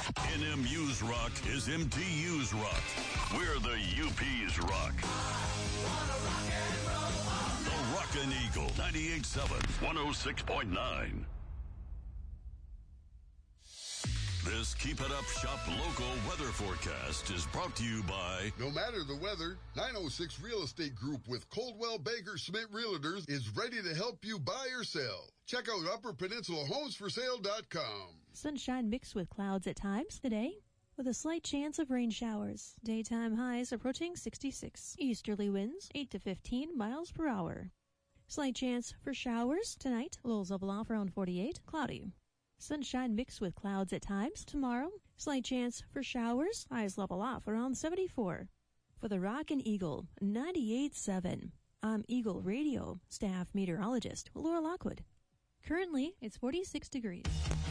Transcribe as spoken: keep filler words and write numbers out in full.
N M U's rock is M T U's rock. We're the U P's rock. The Rockin' Eagle, ninety-eight point seven, one oh six point nine. This Keep It Up Shop local weather forecast is brought to you by... No matter the weather, nine oh six Real Estate Group with Coldwell Banker Schmidt Realtors is ready to help you buy or sell. Check out upper peninsula homes for sale dot com. Sunshine mixed with clouds at times today, with a slight chance of rain showers. Daytime highs approaching sixty-six. Easterly winds eight to fifteen miles per hour. Slight chance for showers tonight. Lows level off around forty-eight. Cloudy. Sunshine mixed with clouds at times tomorrow. Slight chance for showers. Highs level off around seventy-four. For the Rockin' Eagle, ninety-eight point seven. I'm Eagle Radio staff meteorologist Laura Lockwood. Currently, it's forty-six degrees.